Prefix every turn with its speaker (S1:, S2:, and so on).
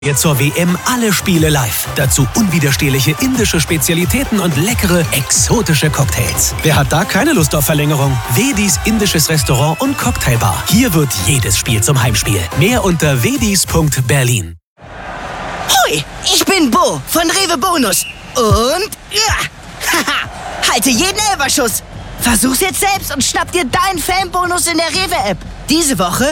S1: Jetzt zur WM alle Spiele live. Dazu unwiderstehliche indische Spezialitäten und leckere, exotische Cocktails. Wer hat da keine Lust auf Verlängerung? Wedis indisches Restaurant und Cocktailbar. Hier wird jedes Spiel zum Heimspiel. Mehr unter wedis.berlin.
S2: Hui, ich bin Bo von Rewe Bonus. Und halte jeden Elferschuss. Versuch's jetzt selbst und schnapp dir deinen Fanbonus in der Rewe-App. Diese Woche